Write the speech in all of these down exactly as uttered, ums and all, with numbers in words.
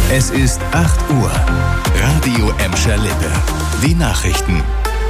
Es ist acht Uhr. Radio Emscher Lippe. Die Nachrichten.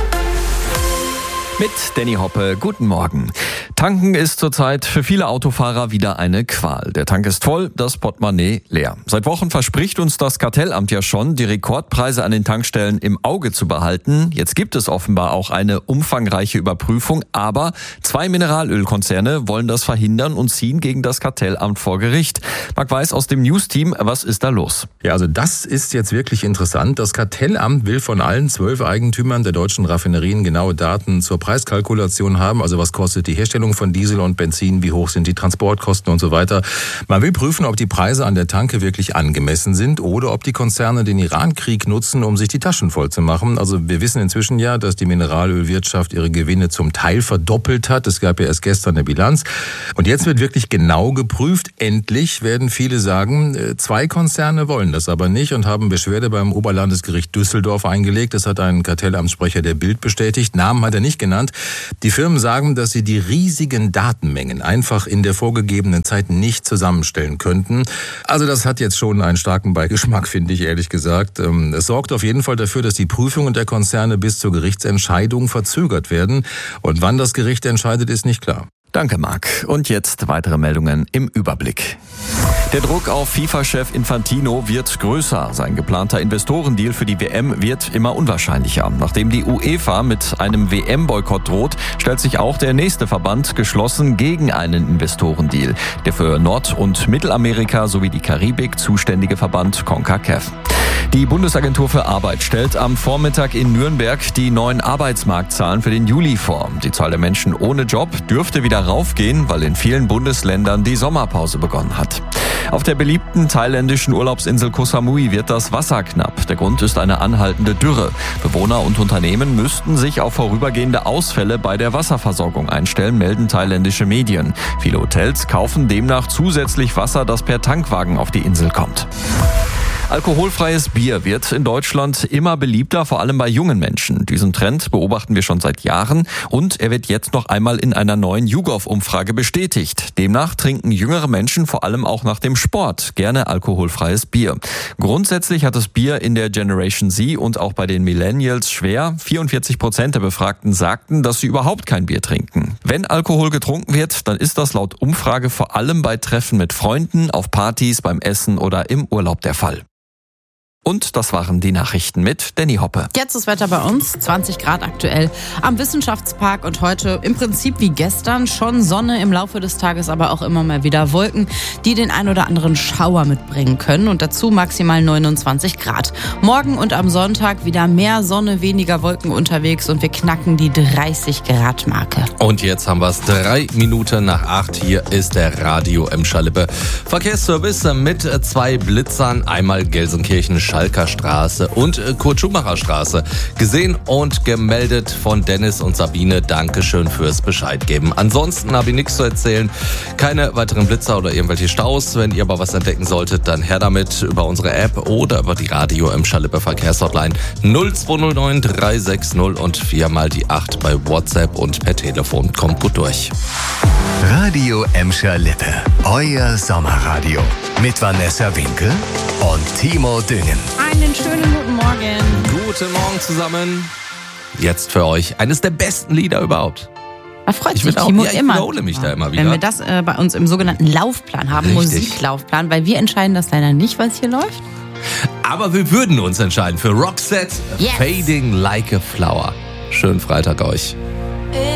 Mit Danny Hoppe, guten Morgen. Tanken ist zurzeit für viele Autofahrer wieder eine Qual. Der Tank ist voll, das Portemonnaie leer. Seit Wochen verspricht uns das Kartellamt ja schon, die Rekordpreise an den Tankstellen im Auge zu behalten. Jetzt gibt es offenbar auch eine umfangreiche Überprüfung, aber zwei Mineralölkonzerne wollen das verhindern und ziehen gegen das Kartellamt vor Gericht. Marc Weiß aus dem News-Team, was ist da los? Ja, also das ist jetzt wirklich interessant. Das Kartellamt will von allen zwölf Eigentümern der deutschen Raffinerien genaue Daten zur Preiskalkulation haben. Also was kostet die Herstellung von Diesel und Benzin, wie hoch sind die Transportkosten und so weiter. Man will prüfen, ob die Preise an der Tanke wirklich angemessen sind oder ob die Konzerne den Iran-Krieg nutzen, um sich die Taschen voll zu machen. Also wir wissen inzwischen ja, dass die Mineralölwirtschaft ihre Gewinne zum Teil verdoppelt hat. Es gab ja erst gestern eine Bilanz. Und jetzt wird wirklich genau geprüft. Endlich werden viele sagen, zwei Konzerne wollen das aber nicht und haben Beschwerde beim Oberlandesgericht Düsseldorf eingelegt. Das hat ein Kartellamtssprecher der Bild bestätigt. Namen hat er nicht genannt. Die Firmen sagen, dass sie die riesigen Datenmengen einfach in der vorgegebenen Zeit nicht zusammenstellen könnten. Also das hat jetzt schon einen starken Beigeschmack, finde ich, ehrlich gesagt. Es sorgt auf jeden Fall dafür, dass die Prüfungen der Konzerne bis zur Gerichtsentscheidung verzögert werden. Und wann das Gericht entscheidet, ist nicht klar. Danke, Marc. Und jetzt weitere Meldungen im Überblick. Der Druck auf FIFA-Chef Infantino wird größer. Sein geplanter Investorendeal für die W M wird immer unwahrscheinlicher. Nachdem die UEFA mit einem W M-Boykott droht, stellt sich auch der nächste Verband geschlossen gegen einen Investorendeal. Der für Nord- und Mittelamerika sowie die Karibik zuständige Verband CONCACAF. Die Bundesagentur für Arbeit stellt am Vormittag in Nürnberg die neuen Arbeitsmarktzahlen für den Juli vor. Die Zahl der Menschen ohne Job dürfte wieder raufgehen, weil in vielen Bundesländern die Sommerpause begonnen hat. Auf der beliebten thailändischen Urlaubsinsel Koh Samui wird das Wasser knapp. Der Grund ist eine anhaltende Dürre. Bewohner und Unternehmen müssten sich auf vorübergehende Ausfälle bei der Wasserversorgung einstellen, melden thailändische Medien. Viele Hotels kaufen demnach zusätzlich Wasser, das per Tankwagen auf die Insel kommt. Alkoholfreies Bier wird in Deutschland immer beliebter, vor allem bei jungen Menschen. Diesen Trend beobachten wir schon seit Jahren und er wird jetzt noch einmal in einer neuen YouGov-Umfrage bestätigt. Demnach trinken jüngere Menschen vor allem auch nach dem Sport gerne alkoholfreies Bier. Grundsätzlich hat das Bier in der Generation Z und auch bei den Millennials schwer. vierundvierzig Prozent der Befragten sagten, dass sie überhaupt kein Bier trinken. Wenn Alkohol getrunken wird, dann ist das laut Umfrage vor allem bei Treffen mit Freunden, auf Partys, beim Essen oder im Urlaub der Fall. Und das waren die Nachrichten mit Danny Hoppe. Jetzt das Wetter bei uns, zwanzig Grad aktuell am Wissenschaftspark und heute im Prinzip wie gestern schon Sonne im Laufe des Tages, aber auch immer mal wieder Wolken, die den ein oder anderen Schauer mitbringen können und dazu maximal neunundzwanzig Grad. Morgen und am Sonntag wieder mehr Sonne, weniger Wolken unterwegs und wir knacken die dreißig Grad Marke. Und jetzt haben wir es drei Minuten nach acht. Hier ist der Radio Emscher Lippe. Verkehrsservice mit zwei Blitzern, einmal Gelsenkirchen Schalker Straße und Kurt-Schumacher Straße. Gesehen und gemeldet von Dennis und Sabine. Dankeschön fürs Bescheid geben. Ansonsten habe ich nichts zu erzählen. Keine weiteren Blitzer oder irgendwelche Staus. Wenn ihr aber was entdecken solltet, dann her damit über unsere App oder über die Radio Emscher Lippe Verkehrshotline null zwei null neun drei sechs null und viermal die acht bei WhatsApp und per Telefon. Kommt gut durch. Radio Emscher Lippe. Euer Sommerradio. Mit Vanessa Winkel und Timo Düngen. Einen schönen guten Morgen. Guten Morgen zusammen. Jetzt für euch eines der besten Lieder überhaupt. Da freut Ich sich bin auch, Timo ja, ich immer. wiederhole mich da immer wieder. Wenn wir das äh, bei uns im sogenannten Laufplan haben, Richtig. Musiklaufplan, weil wir entscheiden das leider nicht, was hier läuft. Aber wir würden uns entscheiden für Roxette, Yes. Fading Like a Flower. Schönen Freitag euch.